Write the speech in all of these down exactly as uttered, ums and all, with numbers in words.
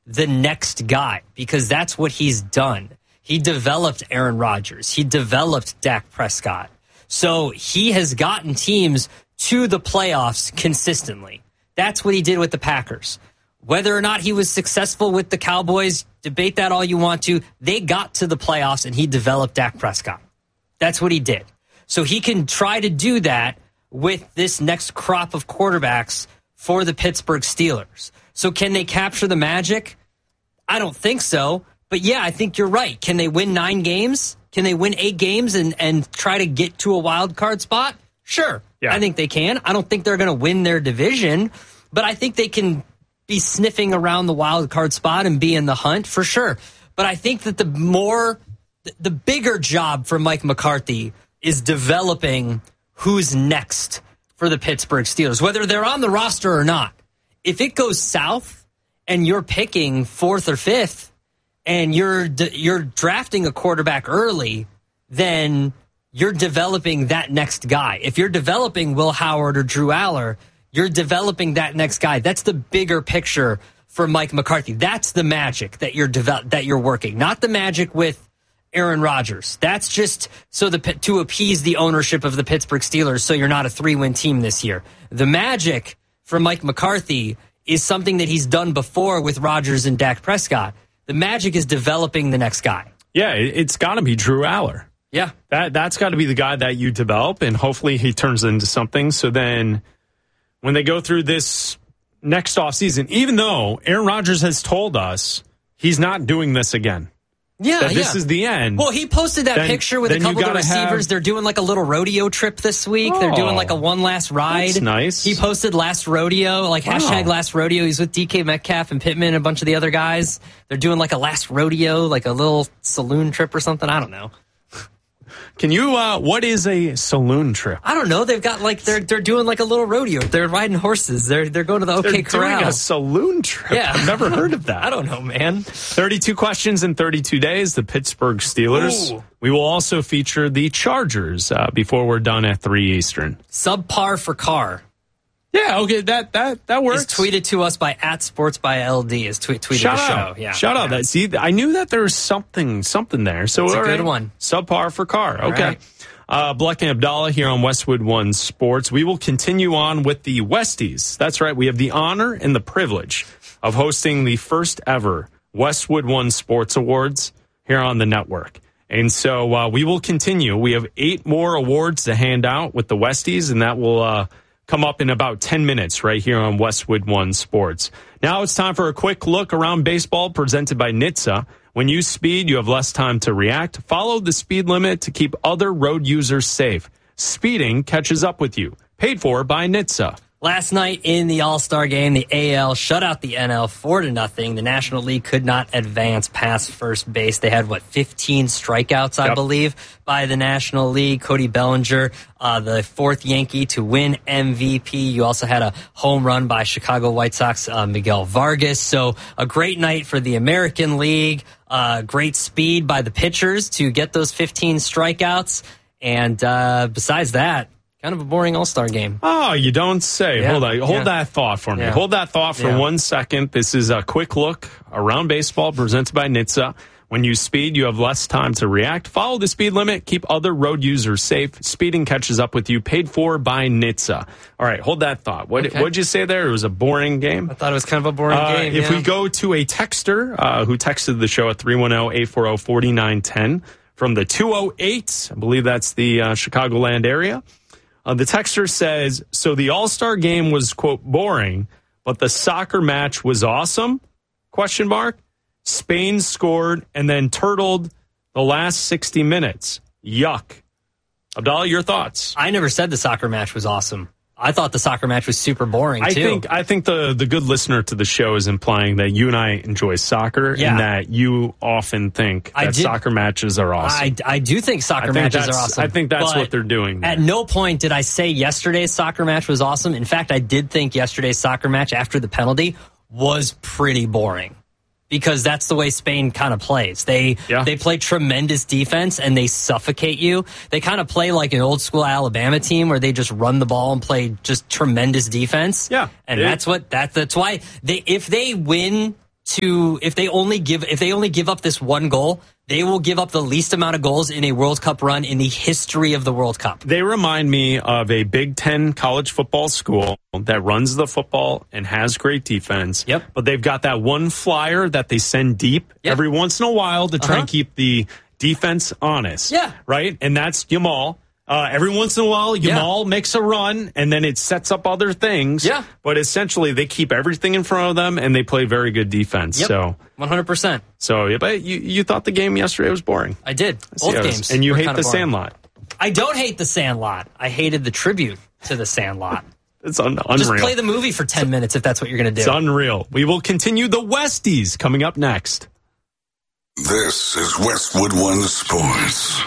the next guy because that's what he's done. He developed Aaron Rodgers. He developed Dak Prescott. So he has gotten teams to the playoffs consistently. That's what he did with the Packers. Whether or not he was successful with the Cowboys, debate that all you want to. They got to the playoffs and he developed Dak Prescott. That's what he did. So he can try to do that with this next crop of quarterbacks for the Pittsburgh Steelers. So can they capture the magic? I don't think so. But yeah, I think you're right. Can they win nine games? Can they win eight games and, and try to get to a wild card spot? Sure. Yeah. I think they can. I don't think they're going to win their division, but I think they can be sniffing around the wild card spot and be in the hunt for sure. But I think that the more, the bigger job for Mike McCarthy is developing who's next for the Pittsburgh Steelers, whether they're on the roster or not. If it goes south and you're picking fourth or fifth, and you're you're drafting a quarterback early, then you're developing that next guy. If you're developing Will Howard or Drew Aller, you're developing that next guy. That's the bigger picture for Mike McCarthy. That's the magic that you're develop, that you're working, not the magic with Aaron Rodgers. That's just so the to appease the ownership of the Pittsburgh Steelers so you're not a three-win team this year. The magic for Mike McCarthy is something that he's done before with Rodgers and Dak Prescott. The magic is developing the next guy. Yeah, it's got to be Drew Aller. Yeah. That, that's got to be the guy that you develop, and hopefully he turns into something. So then when they go through this next offseason, even though Aaron Rodgers has told us he's not doing this again. Yeah, that this yeah. is the end. Well, he posted that then, picture with a couple of the receivers. Have... They're doing like a little rodeo trip this week. Oh, they're doing like a one last ride. That's nice. He posted last rodeo, like wow. hashtag last rodeo. He's with D K Metcalf and Pittman and a bunch of the other guys. They're doing like a last rodeo, like a little saloon trip or something. I don't know. Can you, uh, what is a saloon trip? I don't know. They've got like, they're they're doing like a little rodeo. They're riding horses. They're they're going to the OK they're Corral. Doing a saloon trip. Yeah. I've never heard of that. I don't know, man. thirty-two questions in thirty-two days. The Pittsburgh Steelers. Ooh. We will also feature the Chargers uh, before we're done at three Eastern. Subpar for Carr. Yeah, okay, that that that works. It's tweeted to us by at Sports by L D. Is tweet tweeted Shout the out. show. Yeah, shout yeah. out. That see, I knew that there was something something there. So it's a all good right. one. Subpar for Carr. Okay. Right. Uh, Black and Abdallah here on Westwood One Sports. We will continue on with the Westies. That's right. We have the honor and the privilege of hosting the first ever Westwood One Sports Awards here on the network. And so uh, we will continue. We have eight more awards to hand out with the Westies, and that will uh, come up in about ten minutes right here on Westwood One Sports. Now it's time for a quick look around baseball presented by N H T S A. When you speed, you have less time to react. Follow the speed limit to keep other road users safe. Speeding catches up with you. Paid for by N H T S A. Last night in the All-Star game, the A L shut out the N L four to nothing. The National League could not advance past first base. They had, what, fifteen strikeouts, I yep. believe, by the National League. Cody Bellinger, uh, the fourth Yankee to win M V P. You also had a home run by Chicago White Sox, uh, Miguel Vargas. So a great night for the American League. Uh, great speed by the pitchers to get those fifteen strikeouts. And uh, besides that, kind of a boring All-Star game. Oh, you don't say. Yeah, hold on. Hold yeah. that thought for me. Yeah. Hold that thought for yeah. one second. This is a quick look around baseball presented by N H T S A. When you speed, you have less time to react. Follow the speed limit. Keep other road users safe. Speeding catches up with you. Paid for by N H T S A. All right, hold that thought. What okay. did you say there? It was a boring game? I thought it was kind of a boring uh, game. If yeah. we go to a texter uh, who texted the show at three one zero, eight four zero, four nine one zero from the two oh eight, I believe that's the uh, Chicagoland area. Uh, the texter says, so the All-Star game was, quote, boring, but the soccer match was awesome, question mark. Spain scored and then turtled the last sixty minutes. Yuck. Abdallah, your thoughts? I never said the soccer match was awesome. I thought the soccer match was super boring, I too. think I think the, the good listener to the show is implying that you and I enjoy soccer yeah. and that you often think that did, soccer matches are awesome. I, I do think soccer think matches are awesome. I think that's what they're doing there. At no point did I say yesterday's soccer match was awesome. In fact, I did think yesterday's soccer match after the penalty was pretty boring. Because that's the way Spain kind of plays. They yeah. they play tremendous defense and they suffocate you. They kind of play like an old school Alabama team where they just run the ball and play just tremendous defense. Yeah, and it, that's what that that's why they if they win to, if they only give, if they only give up this one goal, they will give up the least amount of goals in a World Cup run in the history of the World Cup. They remind me of a Big Ten college football school that runs the football and has great defense. Yep. But they've got that one flyer that they send deep yep. every once in a while to try uh-huh. and keep the defense honest. Yeah. Right? And that's Yamal. Uh, every once in a while, Yamal yeah. makes a run, and then it sets up other things. Yeah. But essentially, they keep everything in front of them, and they play very good defense. Yep. So one hundred percent. So, yeah, but you, you thought the game yesterday was boring. I did. Both yes. games. And you hate the boring. Sandlot. I don't hate the Sandlot. I hated the tribute to the Sandlot. It's un- unreal. Just play the movie for ten minutes if that's what you're going to do. It's unreal. We will continue the Westies coming up next. This is Westwood One Sports.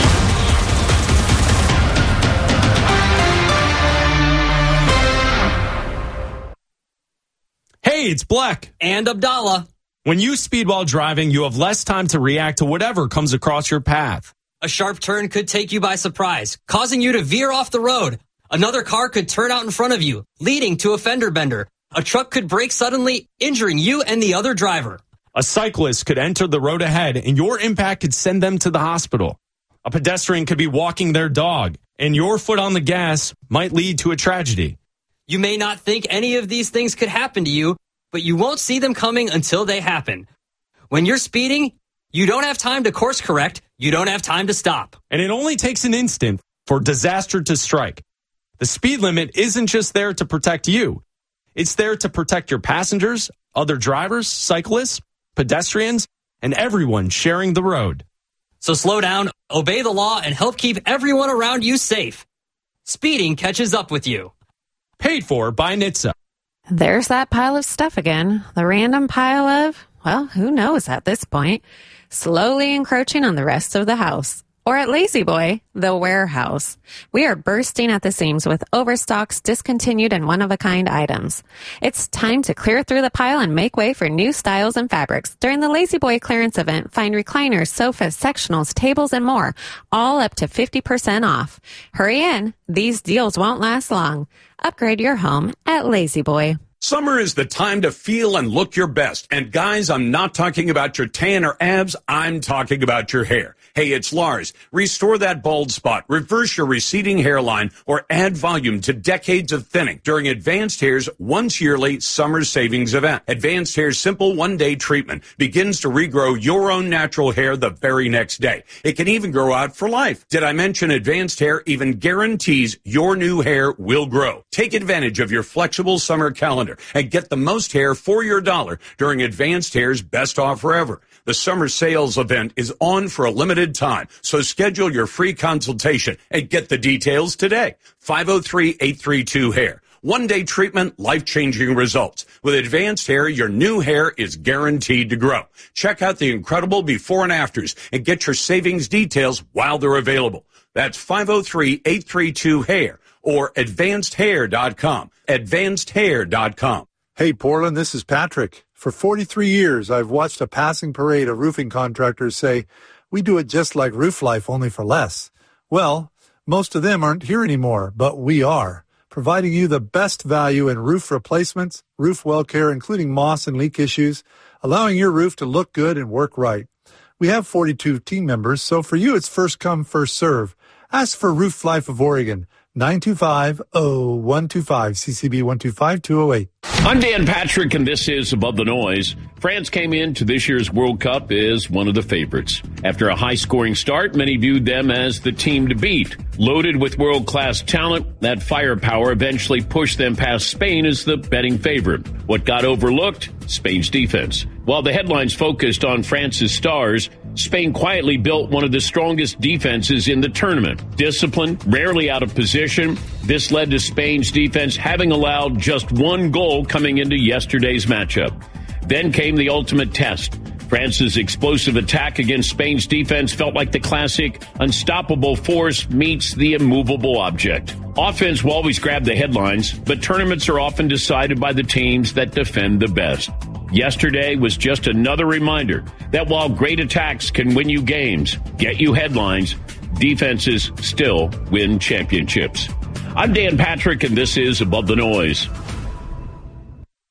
Hey, it's Black. And Abdallah. When you speed while driving, you have less time to react to whatever comes across your path. A sharp turn could take you by surprise, causing you to veer off the road. Another car could turn out in front of you, leading to a fender bender. A truck could brake suddenly, injuring you and the other driver. A cyclist could enter the road ahead, and your impact could send them to the hospital. A pedestrian could be walking their dog, and your foot on the gas might lead to a tragedy. You may not think any of these things could happen to you, but you won't see them coming until they happen. When you're speeding, you don't have time to course correct. You don't have time to stop. And it only takes an instant for disaster to strike. The speed limit isn't just there to protect you. It's there to protect your passengers, other drivers, cyclists, pedestrians, and everyone sharing the road. So slow down, obey the law, and help keep everyone around you safe. Speeding catches up with you. Paid for by N H T S A. There's that pile of stuff again. The random pile of, well, who knows at this point, slowly encroaching on the rest of the house. Or at Lazy Boy, the warehouse. We are bursting at the seams with overstocks, discontinued, and one-of-a-kind items. It's time to clear through the pile and make way for new styles and fabrics. During the Lazy Boy clearance event, find recliners, sofas, sectionals, tables, and more, all up to fifty percent off. Hurry in. These deals won't last long. Upgrade your home at Lazy Boy. Summer is the time to feel and look your best. And guys, I'm not talking about your tan or abs. I'm talking about your hair. Hey, it's Lars. Restore that bald spot, reverse your receding hairline, or add volume to decades of thinning during Advanced Hair's once yearly summer savings event. Advanced Hair's simple one-day treatment begins to regrow your own natural hair the very next day. It can even grow out for life. Did I mention Advanced Hair even guarantees your new hair will grow? Take advantage of your flexible summer calendar and get the most hair for your dollar during Advanced Hair's best offer ever. The summer sales event is on for a limited time, so schedule your free consultation and get the details today. five oh three, eight three two, hair. One-day treatment, life-changing results. With Advanced Hair, your new hair is guaranteed to grow. Check out the incredible before and afters and get your savings details while they're available. That's five oh three, eight three two, hair or advanced hair dot com. advanced hair dot com. Hey, Portland, this is Patrick. For forty-three years, I've watched a passing parade of roofing contractors say, we do it just like Roof Life, only for less. Well, most of them aren't here anymore, but we are, providing you the best value in roof replacements, roof well care, including moss and leak issues, allowing your roof to look good and work right. We have forty-two team members, so for you, it's first come, first serve. Ask for Roof Life of Oregon, nine two five, oh one two five, C C B one two five, two oh eight. I'm Dan Patrick, and this is Above the Noise. France came into this year's World Cup as one of the favorites. After a high-scoring start, many viewed them as the team to beat. Loaded with world-class talent, that firepower eventually pushed them past Spain as the betting favorite. What got overlooked? Spain's defense. While the headlines focused on France's stars, Spain quietly built one of the strongest defenses in the tournament. Disciplined, rarely out of position, this led to Spain's defense having allowed just one goal coming into yesterday's matchup. Then came the ultimate test. France's explosive attack against Spain's defense felt like the classic unstoppable force meets the immovable object. Offense will always grab the headlines, but tournaments are often decided by the teams that defend the best. Yesterday was just another reminder that while great attacks can win you games, get you headlines, defenses still win championships. I'm Dan Patrick, and this is Above the Noise.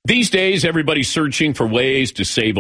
These days, everybody's searching for ways to save